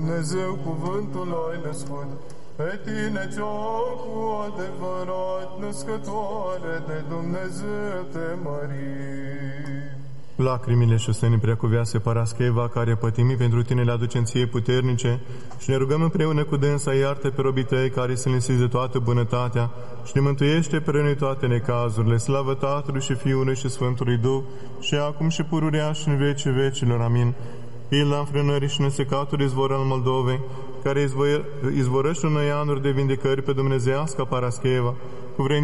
Dumnezeu cuvântul ai născut, pe tine cea cu adevărat născătoare de Dumnezeu te mărim. Lacrimile și sânii preacuvease Parascheva, care pătimii pentru tine le aducem ție puternice, și ne rugăm împreună cu dânsa, iartă pe robii tăi care sunt lipsiți de toată bunătatea și ne mântuiește pe noi toate necazurile. Slavă Tatălui și Fiului și Sfântului Duh, și acum și pururea și în vecii vecilor. Amin. Pila înfrânării și nesecatul izvor al Moldovei, care izvorăște în noi anuri de vindecări pe dumnezeiasca Parascheva, cu